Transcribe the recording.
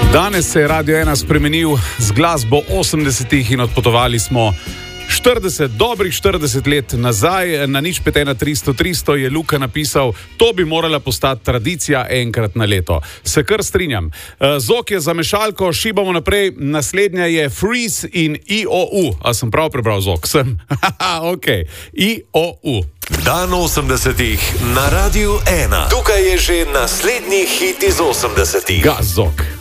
Danes se je Radio 1 spremenil z glasbo 80-ih in odpotovali smo 40 let nazaj. Na 051 300 je Luka napisal, to bi morala postati tradicija enkrat na leto. Se kar strinjam. Zok je za mešalko, šibamo naprej. Naslednja je Freeze in IOU. A sem prav prebral, Zok? Sem. Ok. IOU. Dan 80-ih na Radiu 1. Tukaj je že naslednji hit iz 80-ih. Gaz, Zok.